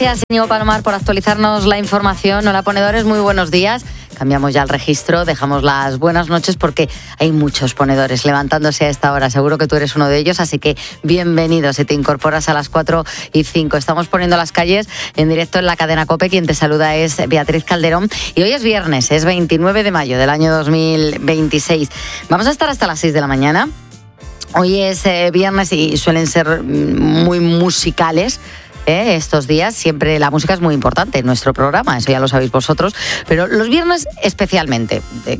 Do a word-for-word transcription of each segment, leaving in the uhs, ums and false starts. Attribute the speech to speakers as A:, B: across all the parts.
A: Gracias, Íñigo Palomar, por actualizarnos la información. Hola, ponedores, muy buenos días. Cambiamos ya el registro, dejamos las buenas noches porque hay muchos ponedores levantándose a esta hora. Seguro que tú eres uno de ellos, así que bienvenido si te incorporas a las cuatro y cinco. Estamos poniendo las calles en directo en la cadena COPE. Quien te saluda es Beatriz Calderón. Y hoy es viernes, es veintinueve de mayo del año dos mil veintiséis. Vamos a estar hasta las seis de la mañana. Hoy es eh, viernes y suelen ser muy musicales. ¿Eh? Estos días siempre la música es muy importante en nuestro programa, eso ya lo sabéis vosotros, pero los viernes especialmente, de,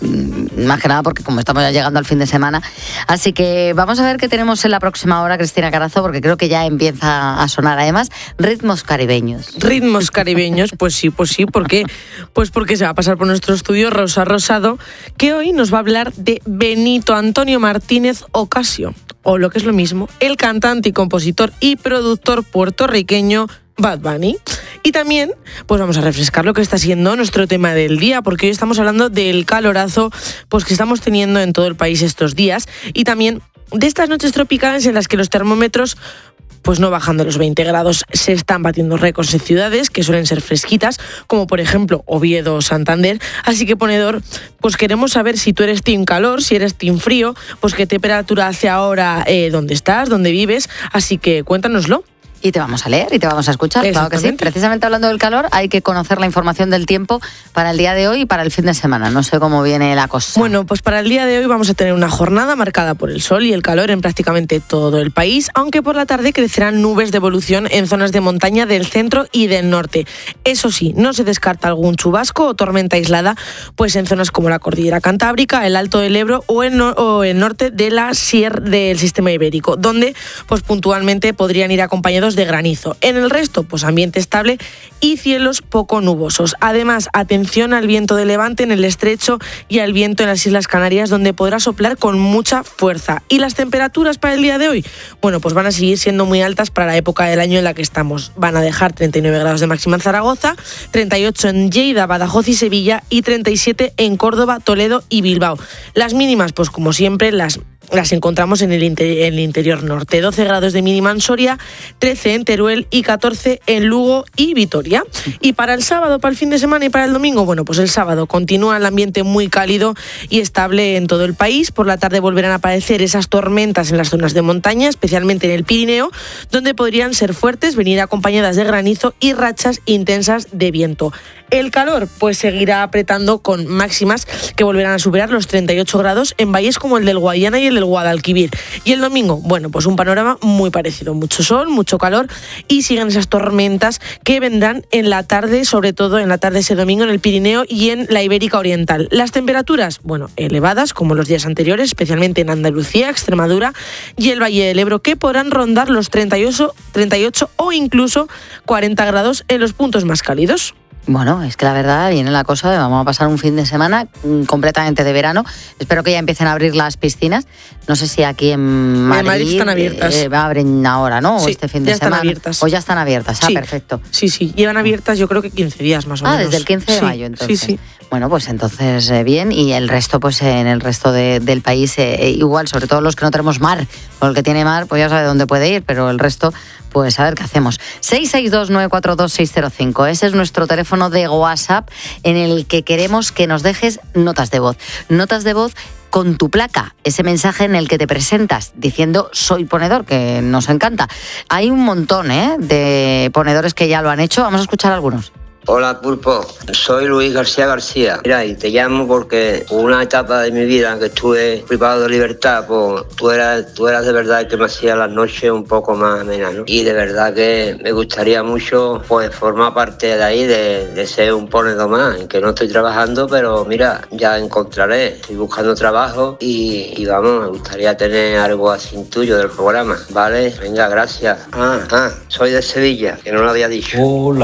A: más que nada porque como estamos ya llegando al fin de semana, así que vamos a ver qué tenemos en la próxima hora, Cristina Carazo, porque creo que ya empieza a sonar además ritmos caribeños.
B: Ritmos caribeños, pues sí, pues sí, ¿por qué? Pues porque se va a pasar por nuestro estudio Rosa Rosado, que hoy nos va a hablar de Benito Antonio Martínez Ocasio, o lo que es lo mismo, el cantante y compositor y productor puertorriqueño Bad Bunny. Y también, pues vamos a refrescar lo que está siendo nuestro tema del día, porque hoy estamos hablando del calorazo pues, que estamos teniendo en todo el país estos días, y también de estas noches tropicales en las que los termómetros pues no bajan de los veinte grados. Se están batiendo récords en ciudades que suelen ser fresquitas, como por ejemplo Oviedo o Santander. Así que, ponedor, pues queremos saber si tú eres team calor, si eres team frío, pues qué temperatura hace ahora eh, donde estás, donde vives. Así que cuéntanoslo.
A: Y te vamos a leer y te vamos a escuchar, claro que sí. Precisamente hablando del calor, hay que conocer la información del tiempo para el día de hoy y para el fin de semana. No sé cómo viene la cosa.
B: Bueno, pues para el día de hoy vamos a tener una jornada marcada por el sol y el calor en prácticamente todo el país, aunque por la tarde crecerán nubes de evolución en zonas de montaña del centro y del norte. Eso sí, no se descarta algún chubasco o tormenta aislada, pues en zonas como la Cordillera Cantábrica, el Alto del Ebro o el, no- o el norte de la Sierra del Sistema Ibérico, donde pues puntualmente podrían ir acompañados de granizo. En el resto, pues ambiente estable y cielos poco nubosos. Además, atención al viento de levante en el estrecho y al viento en las Islas Canarias, donde podrá soplar con mucha fuerza. ¿Y las temperaturas para el día de hoy? Bueno, pues van a seguir siendo muy altas para la época del año en la que estamos. Van a dejar treinta y nueve grados de máxima en Zaragoza, treinta y ocho en Lleida, Badajoz y Sevilla y treinta y siete en Córdoba, Toledo y Bilbao. Las mínimas, pues como siempre, las las encontramos en el, inter- en el interior norte. doce grados de mínima en Soria, trece en Teruel y catorce en Lugo y Vitoria. Y para el sábado, para el fin de semana y para el domingo, bueno, pues el sábado continúa el ambiente muy cálido y estable en todo el país. Por la tarde volverán a aparecer esas tormentas en las zonas de montaña, especialmente en el Pirineo, donde podrían ser fuertes, venir acompañadas de granizo y rachas intensas de viento. El calor pues seguirá apretando con máximas que volverán a superar los treinta y ocho grados en valles como el del Guadiana y el del Guadalquivir. Y el domingo, bueno, pues un panorama muy parecido. Mucho sol, mucho calor y siguen esas tormentas que vendrán en la tarde, sobre todo en la tarde ese domingo en el Pirineo y en la Ibérica Oriental. Las temperaturas, bueno, elevadas como los días anteriores, especialmente en Andalucía, Extremadura y el Valle del Ebro, que podrán rondar los treinta y ocho, treinta y ocho o incluso cuarenta grados en los puntos más cálidos.
A: Bueno, es que la verdad viene la cosa de vamos a pasar un fin de semana completamente de verano. Espero que ya empiecen a abrir las piscinas. No sé si aquí en Madrid,
B: en Madrid están abiertas.
A: Eh, abren ahora, ¿no?
B: Sí,
A: o este fin de
B: ya están
A: semana.
B: abiertas.
A: O ya están abiertas. Ah,
B: sí,
A: perfecto.
B: Sí, sí, llevan abiertas yo creo que quince días más o
A: ah,
B: menos.
A: Ah, desde el quince de
B: sí,
A: mayo, entonces.
B: Sí, sí.
A: Bueno, pues entonces eh, bien, y el resto, pues eh, en el resto de, del país eh, igual, sobre todo los que no tenemos mar, o el que tiene mar, pues ya sabe dónde puede ir, pero el resto, pues a ver qué hacemos. seis seis dos nueve cuatro dos seis cero cinco, ese es nuestro teléfono de WhatsApp en el que queremos que nos dejes notas de voz. Notas de voz con tu placa, ese mensaje en el que te presentas diciendo soy ponedor, que nos encanta. Hay un montón ¿eh? de ponedores que ya lo han hecho, vamos a escuchar algunos.
C: Hola Pulpo, soy Luis García García. Mira, y te llamo porque hubo una etapa de mi vida en que estuve privado de libertad, pues tú eras, tú eras de verdad el que me hacía las noches un poco más amenas, ¿no? Y de verdad que me gustaría mucho pues formar parte de ahí, de, de ser un ponedor más, en que no estoy trabajando, pero mira, ya encontraré, estoy buscando trabajo y, y vamos, me gustaría tener algo así tuyo del programa, ¿vale? Venga, gracias. Ah, ah, soy de Sevilla, que no lo había dicho.
D: Hola.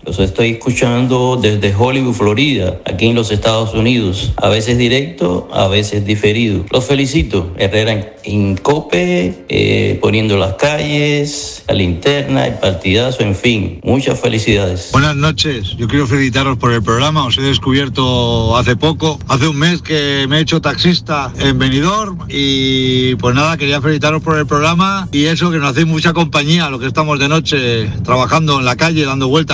D: Los estoy escuchando desde Hollywood, Florida, aquí en los Estados Unidos. A veces directo, a veces diferido. Los felicito. Herrera en, en COPE, eh, poniendo las calles, la linterna, el partidazo, en fin. Muchas felicidades.
E: Buenas noches. Yo quiero felicitaros por el programa. Os he descubierto hace poco, hace un mes que me he hecho taxista en Benidorm y pues nada, quería felicitaros por el programa y eso, que nos hacéis mucha compañía, lo que estamos de noche trabajando en la calle, dando vueltas